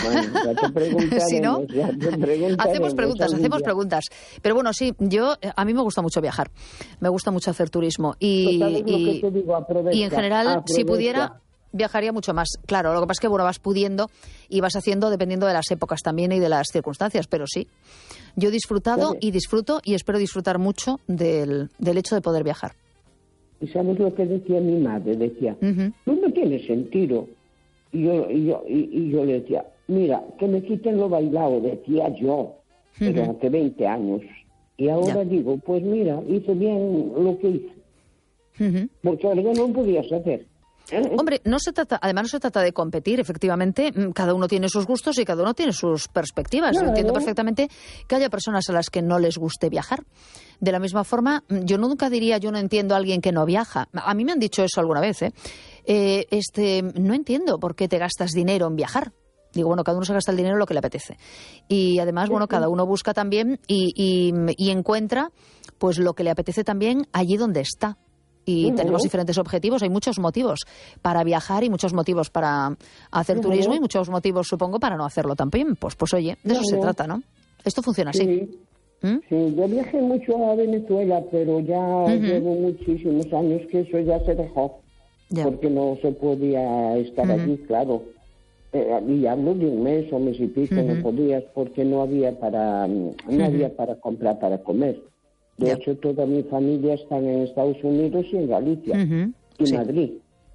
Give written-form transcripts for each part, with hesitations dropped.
Bueno, ya te preguntaremos, ¿Sí, no? ya te preguntaremos. Hacemos preguntas. Pero bueno, sí, a mí me gusta mucho viajar. Me gusta mucho hacer turismo. Pues ¿sabes lo que te digo? Aprovecha, y en general, si aprovecha. pudiera, viajaría mucho más. Claro, lo que pasa es que bueno, vas pudiendo y vas haciendo dependiendo de las épocas también y de las circunstancias. Pero sí, yo he disfrutado y disfruto y espero disfrutar mucho del hecho de poder viajar. ¿Y sabes lo que decía mi madre? Decía, tú no tienes sentido. Y yo le decía, mira, que me quiten lo bailado, decía yo, pero hace 20 años. Y ahora digo, pues mira, hice bien lo que hice. Porque algo no podías hacer. Hombre, además no se trata de competir, efectivamente, cada uno tiene sus gustos y cada uno tiene sus perspectivas. Claro. Yo entiendo perfectamente que haya personas a las que no les guste viajar. De la misma forma, yo nunca diría, yo no entiendo a alguien que no viaja. A mí me han dicho eso alguna vez, no entiendo por qué te gastas dinero en viajar. Digo, bueno, cada uno se gasta el dinero en lo que le apetece. Y además, bueno, cada uno busca también y encuentra pues lo que le apetece también allí donde está. Y tenemos diferentes objetivos, hay muchos motivos para viajar y muchos motivos para hacer turismo y muchos motivos, supongo, para no hacerlo también. Pues oye, de eso se trata, ¿no? Esto funciona así. Sí, yo viajé mucho a Venezuela, pero ya llevo muchísimos años que eso ya se dejó, porque no se podía estar allí, claro. Y hablo de un mes o mes y pico, no podías, porque no había para comprar para comer. De hecho, toda mi familia está en Estados Unidos y en Galicia y Madrid.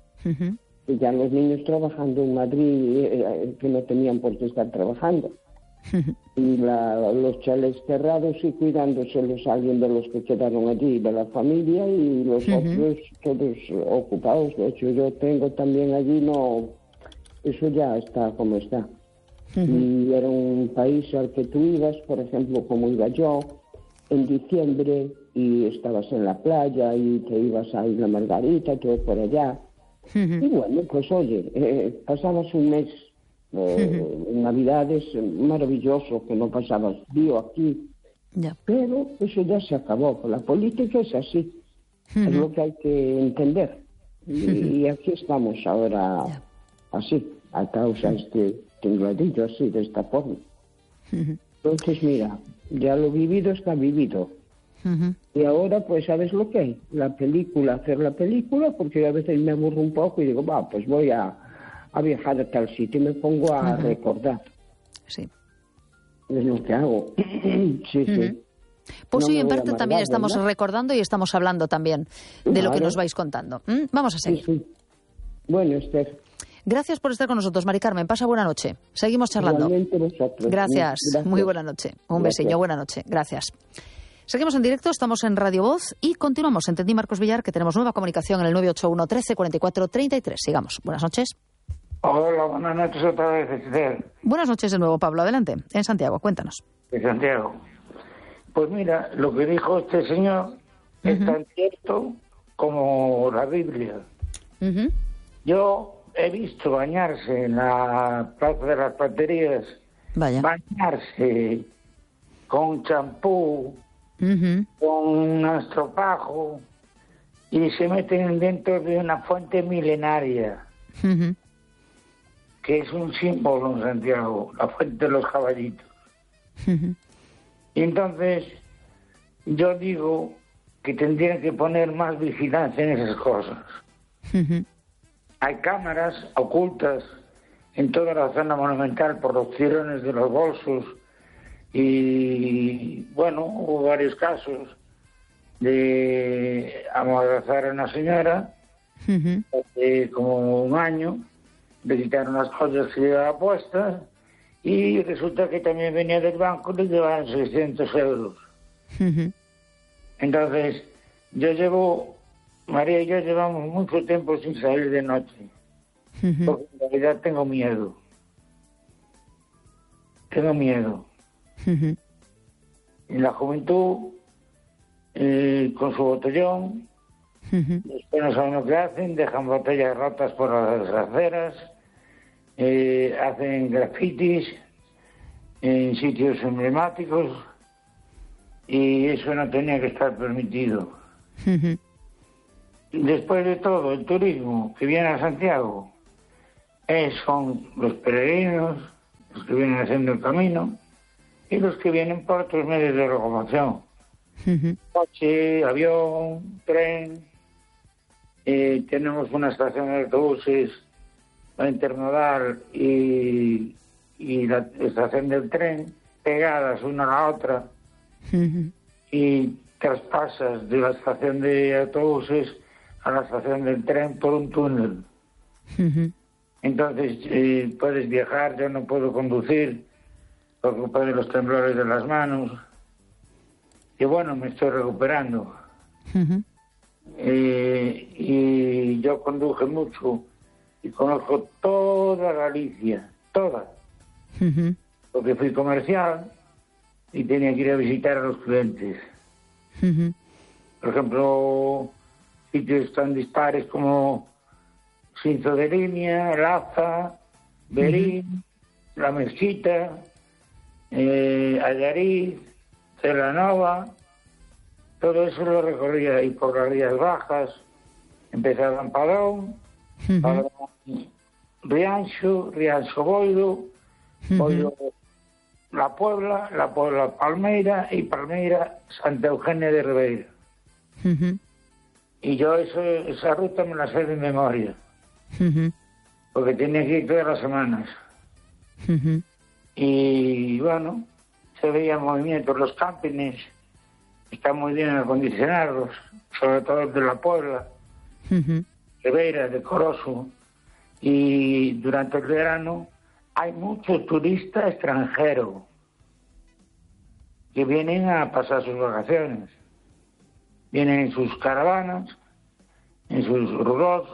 Y ya los niños trabajando en Madrid, que no tenían por qué estar trabajando. Y los chalés cerrados y cuidándoselos a alguien de los que quedaron allí, de la familia, y los otros todos ocupados. De hecho, yo tengo también allí, eso ya está como está. Y era un país al que tú ibas, por ejemplo, como iba yo, en diciembre, y estabas en la playa y te ibas a Isla Margarita, todo por allá. Y bueno, pues oye, pasabas un mes en Navidades maravilloso, que no pasabas frío aquí. Pero eso ya se acabó. La política es así. Es lo que hay que entender. Y aquí estamos ahora así, a causa de este tembladillo así, de esta forma. Entonces, mira, ya lo vivido está vivido. Y ahora, pues, ¿sabes lo que hay? Hacer la película, porque a veces me aburro un poco y digo, pues voy a viajar a tal sitio y me pongo a recordar. Sí. Es lo que hago. sí. Pues sí, en parte también estamos recordando y estamos hablando también de lo que nos vais contando. Vamos a seguir. Sí. Bueno, Esther. Gracias por estar con nosotros, Mari Carmen. Pasa buena noche. Seguimos charlando. Igualmente vosotros. Gracias. Muy buena noche. Un besillo. Buena noche. Gracias. Seguimos en directo, estamos en Radio Voz y continuamos. Entendí, Marcos Villar, que tenemos nueva comunicación en el 981 13 44 33. Sigamos. Buenas noches. Hola, buenas noches otra vez, Esther. Buenas noches de nuevo, Pablo. Adelante. En Santiago, cuéntanos. De Santiago. Pues mira, lo que dijo este señor es tan cierto como la Biblia. Yo he visto bañarse en la Plaza de las Paterías, bañarse con champú, con un estropajo, y se meten dentro de una fuente milenaria, que es un símbolo en Santiago, la fuente de los caballitos. Y entonces yo digo que tendrían que poner más vigilancia en esas cosas. Hay cámaras ocultas en toda la zona monumental por los tirones de los bolsos y, bueno, hubo varios casos de amordazar a una señora hace como un año, le quitaron las cosas que llevaba puestas y resulta que también venía del banco y le llevaban 600 euros. Entonces, María y yo llevamos mucho tiempo sin salir de noche, porque en realidad tengo miedo. Y la juventud, con su botellón, después no saben lo que hacen, dejan botellas rotas por las aceras, hacen grafitis en sitios emblemáticos, y eso no tenía que estar permitido. Después de todo, el turismo que viene a Santiago son los peregrinos, los que vienen haciendo el camino, y los que vienen por otros medios de locomoción. Coche, avión, tren. Tenemos una estación de autobuses para intermodal y la estación del tren pegadas una a la otra. Y traspasas de la estación de autobuses a la estación del tren por un túnel. Entonces puedes viajar. Yo no puedo conducir por culpa de los temblores de las manos. Y bueno, me estoy recuperando. Y yo conduje mucho y conozco toda Galicia, toda. Porque fui comercial y tenía que ir a visitar a los clientes. Por ejemplo, sitios tan dispares como Cinto de Limia, Laza, Berín, La Mezquita, Allariz, Celanova. Todo eso lo recorría ahí por las Rías Bajas. Empezaba en Padrón, Rianxo, Boiro, Boiro La Puebla Palmeira y Palmeira Santa Eugenia de Ribeira. Y yo esa ruta me la sé de memoria, porque tenía que ir todas las semanas. Y bueno, se veía movimiento. Los campings están muy bien acondicionados, sobre todo el de La Puebla, Ribeira, de Corozo. Y durante el verano hay mucho turista extranjero que vienen a pasar sus vacaciones. Vienen en sus caravanas, en sus rulos,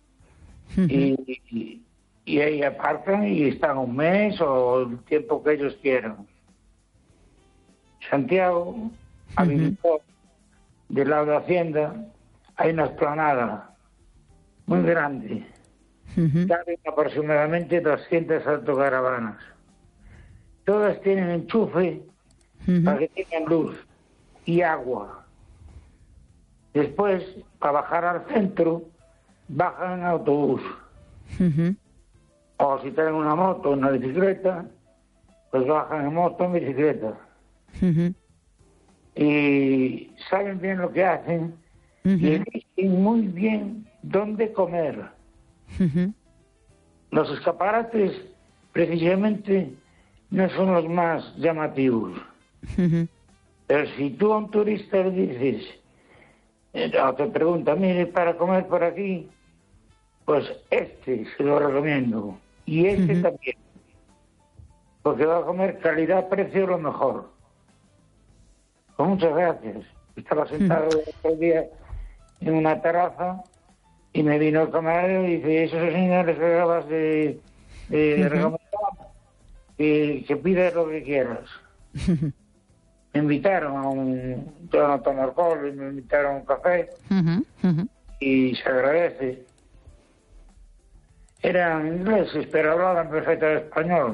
y ahí aparcan y están un mes o el tiempo que ellos quieran. Santiago habilitó, del lado de Hacienda, hay una explanada muy grande. Caben aproximadamente 200 autocaravanas. Todas tienen enchufe para que tengan luz y agua. Después, para bajar al centro, bajan en autobús. O si tienen una moto o una bicicleta, pues bajan en moto o en bicicleta. Y saben bien lo que hacen y eligen muy bien dónde comer. Los escaparates precisamente no son los más llamativos. Pero si tú a un turista le dices, o te pregunta, mire, para comer por aquí, pues se lo recomiendo. Y también. Porque va a comer calidad-precio lo mejor. Pues muchas gracias. Estaba sentado el otro día en una terraza y me vino el camarero y dice, esos señores que acabas de recomendar, que pides lo que quieras. Me invitaron yo no tomo alcohol, y me invitaron a un café y se agradece. Eran ingleses, pero hablaban perfecto español.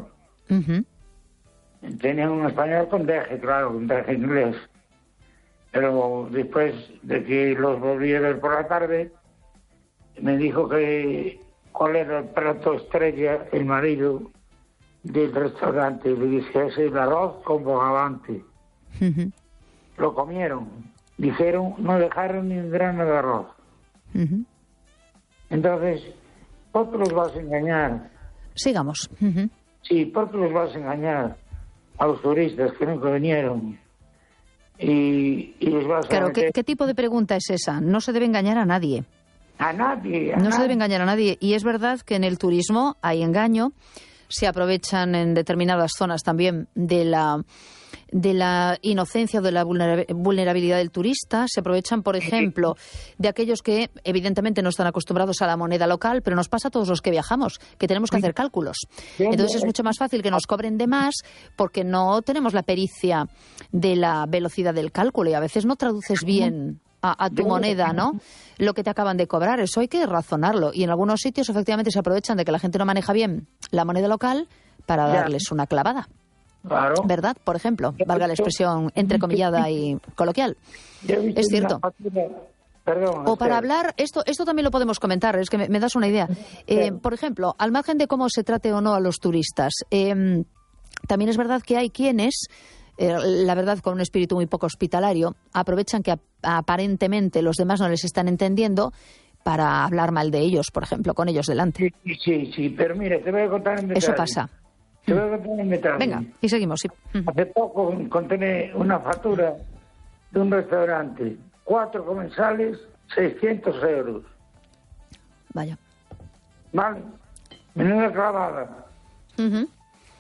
Tenían un español con deje, claro, un deje inglés. Pero después de que los volví a ver por la tarde, me dijo que cuál era el plato estrella, el marido del restaurante. Le dije, es el arroz con bogavante. Lo comieron. Dijeron, no dejaron ni un grano de arroz. Entonces, ¿por qué los vas a engañar? Sigamos. Sí, ¿por qué los vas a engañar a los turistas que nunca vinieron? Y les vas claro, a meter... ¿qué tipo de pregunta es esa? No se debe engañar a nadie. A nadie. No se debe engañar a nadie. Y es verdad que en el turismo hay engaño. Se aprovechan en determinadas zonas también de la inocencia o de la vulnerabilidad del turista. Se aprovechan, por ejemplo, de aquellos que evidentemente no están acostumbrados a la moneda local, pero nos pasa a todos los que viajamos, que tenemos que hacer cálculos. Entonces es mucho más fácil que nos cobren de más porque no tenemos la pericia de la velocidad del cálculo y a veces no traduces bien a tu moneda, ¿no? Lo que te acaban de cobrar. Eso hay que razonarlo. Y en algunos sitios efectivamente se aprovechan de que la gente no maneja bien la moneda local para darles una clavada. Claro. ¿Verdad? Por ejemplo, valga la expresión entrecomillada y coloquial. Es cierto. Perdón, o para hablar, esto también lo podemos comentar, es que me das una idea. Por ejemplo, al margen de cómo se trate o no a los turistas, también es verdad que hay quienes, la verdad, con un espíritu muy poco hospitalario, aprovechan que aparentemente los demás no les están entendiendo para hablar mal de ellos, por ejemplo, con ellos delante. Sí, pero mira, te voy a contar en detalle. Eso pasa. Te voy a contar en detalle. Venga, y seguimos, sí. Hace poco encontré una factura de un restaurante, 4 comensales, 600 euros. Vaya. Vale, menuda clavada. Uh-huh.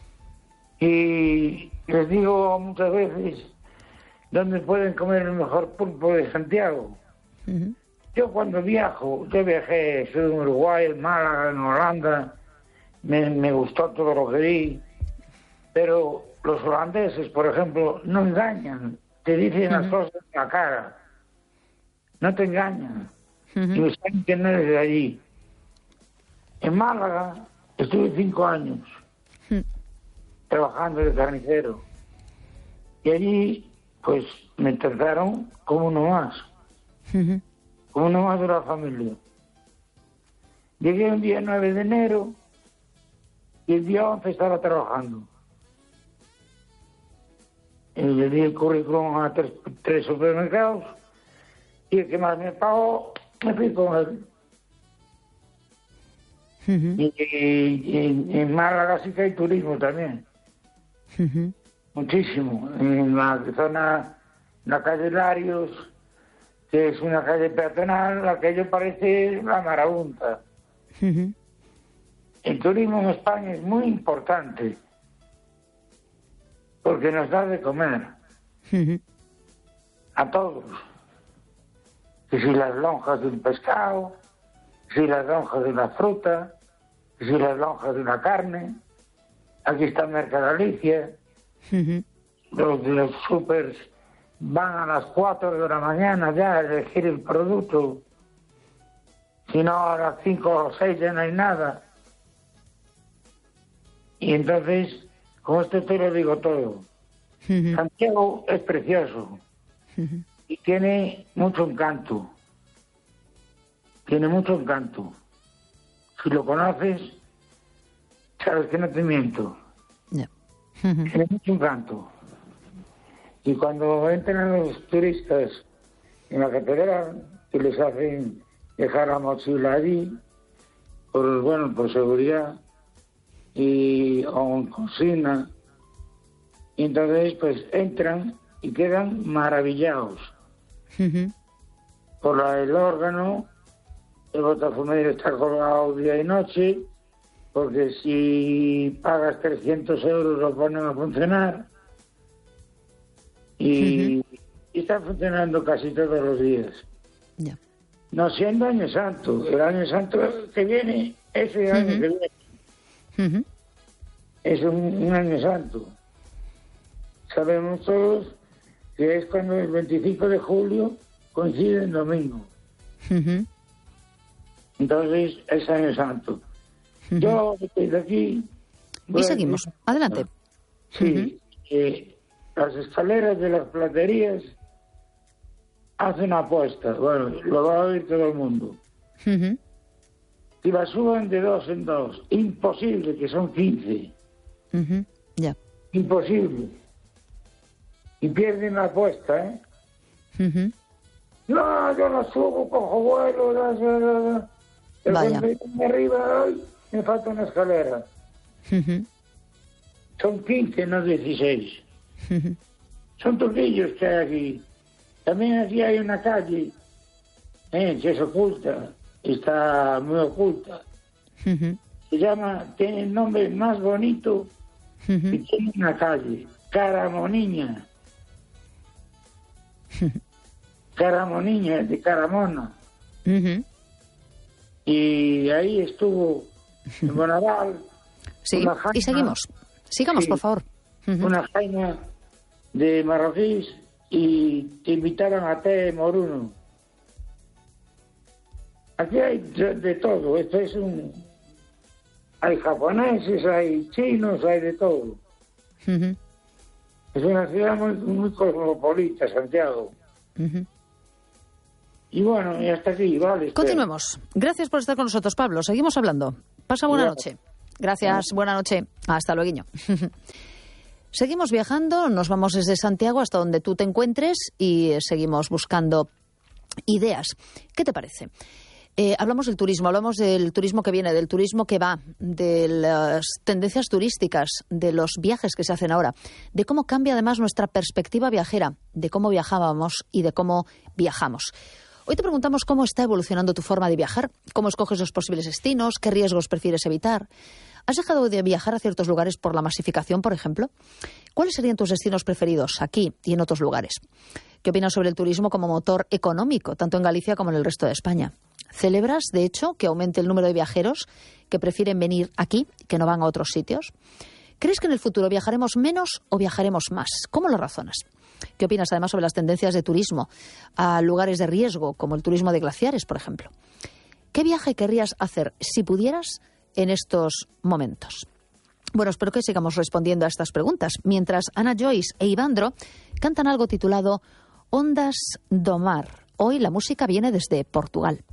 Y les digo muchas veces dónde pueden comer el mejor pulpo de Santiago. Uh-huh. Yo cuando viajo, yo viajé, estuve en Uruguay, en Málaga, en Holanda, me gustó todo lo que vi, pero los holandeses, por ejemplo, no engañan, te dicen las cosas en la cara, no te engañan, y saben que no eres de allí. En Málaga estuve 5 años trabajando de carnicero, y allí pues me trataron como uno más. Como uno más de la familia. Llegué un día 9 de enero y el día 11 estaba trabajando. Y le di el currículum a 3 supermercados y el que más me pagó me fui con él. Y en Málaga sí que hay turismo también. Muchísimo. En la zona, en la calle Larios, que es una calle peatonal, aquello parece la marabunta. El turismo en España es muy importante porque nos da de comer a todos. Que si las lonjas de un pescado, que si las lonjas de una fruta, que si las lonjas de una carne. Aquí está Mercadalicia, los de los supers van a las 4 de la mañana ya a elegir el producto. Si no, a las 5 o 6 ya no hay nada. Y entonces, con esto te lo digo todo. Santiago es precioso y tiene mucho encanto. Tiene mucho encanto. Si lo conoces, sabes que no te miento. Tiene mucho encanto. Y cuando entran los turistas en la catedral, que les hacen dejar la mochila allí, por seguridad, o en cocina, y entonces pues entran y quedan maravillados por el órgano. El botafumeiro está colgado día y noche, porque si pagas 300 euros lo ponen a funcionar. Y está funcionando casi todos los días. Yeah. No siendo Año Santo. El Año Santo que viene es el año que viene. Es un Año Santo. Sabemos todos que es cuando el 25 de julio coincide en domingo. Entonces es Año Santo. Yo desde aquí... Y seguimos. Adelante. Sí. Las escaleras de las platerías hacen una apuesta. Bueno, lo va a oír todo el mundo. Si la suban de 2 en 2, imposible, que son 15. Imposible. Y pierden la apuesta, ¿eh? No, yo la subo, cojo vuelo, Vaya. De arriba, hoy me falta una escalera. Son 15, no 16. Son turquillos que hay aquí. También aquí hay una calle que es oculta, está muy oculta. Se llama, tiene el nombre más bonito y tiene una calle, Caramoniña. Caramoniña, de Caramona. Y ahí estuvo en Bonaval. Sí, y seguimos. Sigamos, sí, por favor. Una jaina de marroquíes y te invitaban a té moruno. Aquí hay de todo. Esto es hay japoneses, hay chinos, hay de todo. Es una ciudad muy, muy cosmopolita, Santiago. Y bueno, y hasta aquí, vale. Continuemos. Gracias por estar con nosotros, Pablo. Seguimos hablando. Pasa buena noche. Gracias, buena noche. Hasta luego. Seguimos viajando, nos vamos desde Santiago hasta donde tú te encuentres y seguimos buscando ideas. ¿Qué te parece? Hablamos del turismo que viene, del turismo que va, de las tendencias turísticas, de los viajes que se hacen ahora, de cómo cambia además nuestra perspectiva viajera, de cómo viajábamos y de cómo viajamos. Hoy te preguntamos cómo está evolucionando tu forma de viajar, cómo escoges los posibles destinos, qué riesgos prefieres evitar. ¿Has dejado de viajar a ciertos lugares por la masificación, por ejemplo? ¿Cuáles serían tus destinos preferidos aquí y en otros lugares? ¿Qué opinas sobre el turismo como motor económico, tanto en Galicia como en el resto de España? ¿Celebras, de hecho, que aumente el número de viajeros que prefieren venir aquí, que no van a otros sitios? ¿Crees que en el futuro viajaremos menos o viajaremos más? ¿Cómo lo razonas? ¿Qué opinas además sobre las tendencias de turismo a lugares de riesgo, como el turismo de glaciares, por ejemplo? ¿Qué viaje querrías hacer, si pudieras, en estos momentos? Bueno, espero que sigamos respondiendo a estas preguntas, mientras Ana Joyce e Ivandro cantan algo titulado Ondas do Mar. Hoy la música viene desde Portugal.